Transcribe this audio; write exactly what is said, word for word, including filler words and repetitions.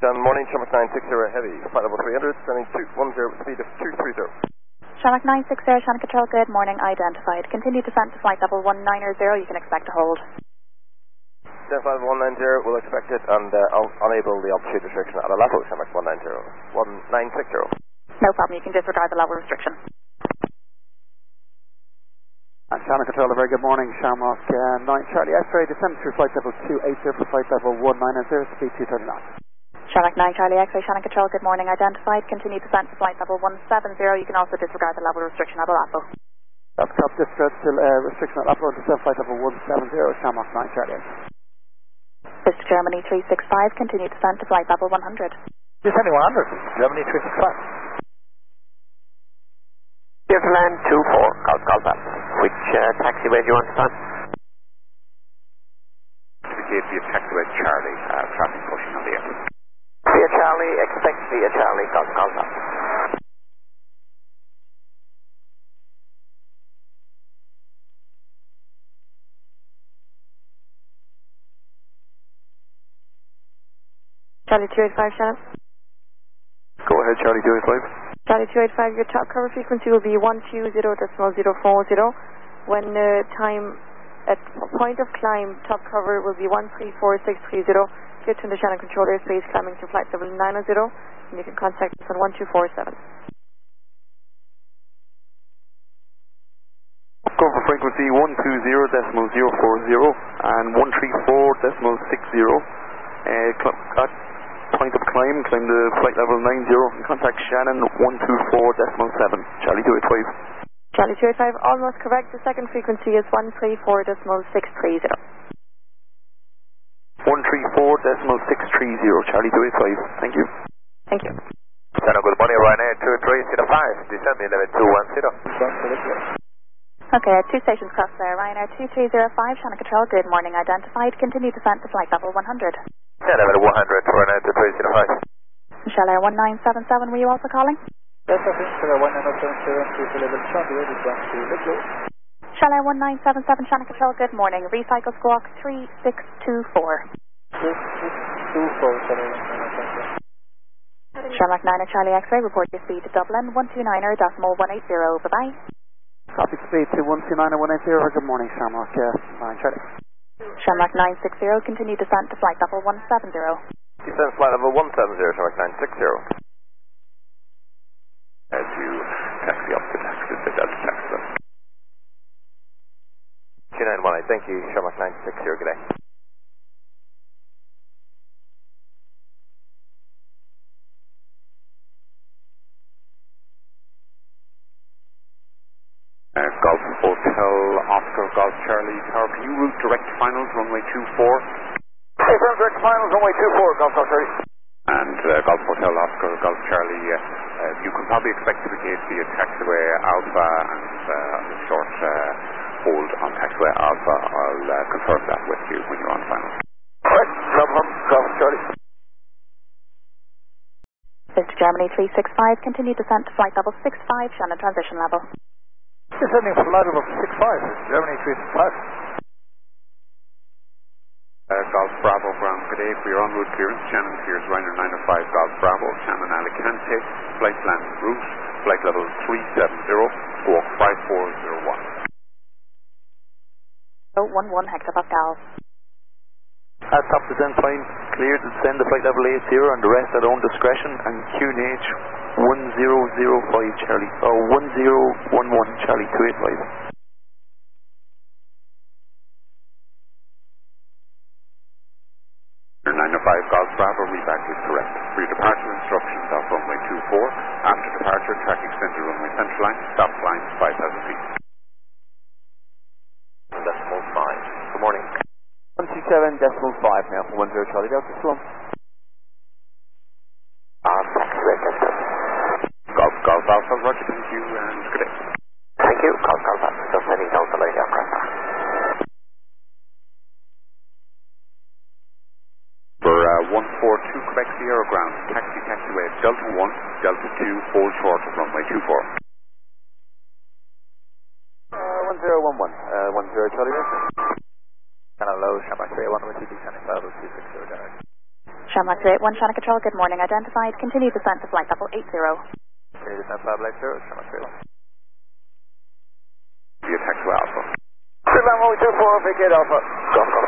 Good morning, Shamrock nine six zero heavy, flight level three hundred, sending two one zero, speed of two three zero. Shamrock nine six zero, Shannon Control, good morning, identified. Continue descent to flight level one nine zero, you can expect to hold. Descent flight level one nine zero, we'll expect it, and uh, I'll enable the altitude restriction at a level, Shamrock one nine zero, one nine six zero. No problem, you can disregard the level restriction. And Shannon Control, a very good morning, Shamrock uh, nine Charlie X-ray, descend through flight level two eight zero for flight level one nine zero, speed two thirty knots. Shamrock nine Charlie X-ray, Shannon Control, good morning, identified. Continue descent to flight level one seven zero, you can also disregard the level restriction at Alapo. That's top disregard to uh, restriction at Alapo, descend flight level one seven zero, Shamrock nine Charlie X-ray. Vista Germany three six five, continue descent to flight level one hundred. Descending one hundred, Germany three six five. Land two four, Golf Golf up. Which uh, taxiway do you want to start? Indicate via taxiway Charlie, uh, traffic pushing on the air. Via Charlie, expect via Charlie, Golf Golf up. Charlie two eight five, Shannon. Go ahead, Charlie two eight five. Charlie two eight five, your top cover frequency will be one two zero decimal zero four zero. When uh, time at point of climb, top cover will be one three four six three zero. Get to the Shannon Control airspace, climbing to flight level nine zero, and you can contact us on one two four seven. Cover frequency one two zero decimal zero four zero and one three four decimal six zero. Uh, at point of climb, climb to flight level nine zero, and contact Shannon one two four decimal seven, Charlie two eight five. Charlie two eight five, almost correct. The second frequency is one three four decimal six three zero. one three four decimal six three zero, Charlie two eight five. Thank you. Thank you. Shannon, good morning, Ryanair two three zero five, descend eleven two one zero. Okay, two stations cross there. Ryanair two three zero five, Shannon Control, good morning, identified. Continue descent to flight level one hundred. Yeah, level one hundred, Ryanair two three zero five. Michelle Air one nine seven seven, were you also calling? Yes, I think so. one nine seven seven, please level Charlie, ready to to let go. Michelle Air one nine seven seven, Shannon Control, good morning. Recycle squawk three six two four. three six two four, Charlie one nine seven seven. Shamrock nine at Charlie X-ray, report your speed to Dublin, one two nine decimal one eight zero, bye-bye. Copy speed to one two nine one eight zero, good morning, Shamrock uh, nine Charlie. Shamrock nine six zero, continue descent to flight level one seven zero. Descent flight level one seven zero, Shamrock nine six zero. As you taxi up the taxi, the Delta taxi. two nine one eight, thank you, Shamrock nine six zero, good day. Uh, Golf Hotel, Oscar, Golf Charlie, Tower, can you route direct finals, runway two four? Hey, firm direct finals, runway two four, Golf Golf Charlie. And uh, Golf Hotel, Oscar, Golf Charlie, uh, uh, you can probably expect to begin via taxiway Alpha and uh, a short uh, hold on taxiway Alpha. I'll uh, confirm that with you when you're on final. Alright, no problem, Golf Charlie. Vista Germany three six five, continue descent to flight level six five, Shannon transition level. Descending flight level six five, Germany three six five. Uh, Golf Bravo, ground good day for your en route clearance. Shannon clears Ryanair nine oh five, Golf Bravo, Shannon Alicante, flight land route, flight level three seven zero, squawk five four zero one. Oh, one one hectopascals. At top descent fine, clear to descend to flight level eight zero and the rest at own discretion, and Q N H one zero zero five Charlie, or one zero one one Charlie two eight five. nine oh five Golf Bravo, reback is correct. For your departure instructions off runway two four, after departure, track extended runway central line, stop line five thousand feet. Decimal five, good morning. one two seven decimal five now for one zero Charlie Delta Slum. Uh, taxiway Delta. Golf, Golf Alpha, roger, thank you, and good day. Thank you, Golf Golf up. Just heading down to Lady Aircraft. For uh, one four two Quebec Sierra ground, taxi taxiway Delta one, Delta two, hold short of runway two four. Uh, one zero one one, uh, one zero Charlie Delta. Hello, Shamrock three one one two descending level two six zero direct. Shamrock three eight one, Channel Control, good morning. Identified. Continue descent to flight level eight zero. Continue descent to flight zero, Shamrock three one. Via taxiway Alpha. Three one one two four, vacate Alpha. Golf, Golf